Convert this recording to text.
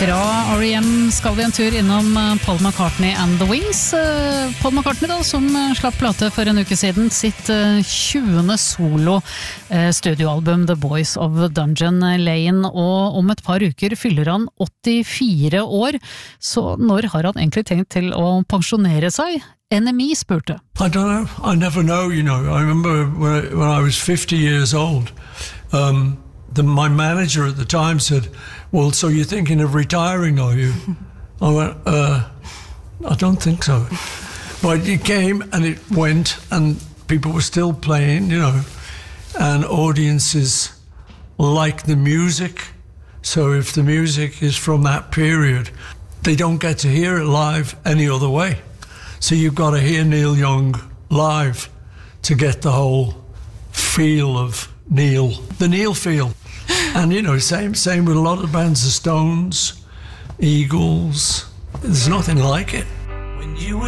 Fra R.E.M. skal vi en tur innom Paul McCartney and The Wings. Paul McCartney da, som slapp plate for en uke siden, sitt 20. solo studioalbum The Boys of Dungeon Lane, og om et par uker fyller han 84 år, så når har han egentlig tenkt til å pensjonere seg? NME spurte. I don't know, I never know, you know. I remember when I was 50 years old, my manager at the time said, well, so you're thinking of retiring, are you? I went, I don't think so. But it came and it went, and people were still playing, you know, and audiences like the music. So if the music is from that period, they don't get to hear it live any other way. So you've got to hear Neil Young live to get the whole feel of Neil, the Neil feel. And you know, same with a lot of bands, the Stones, Eagles. There's nothing like it. When you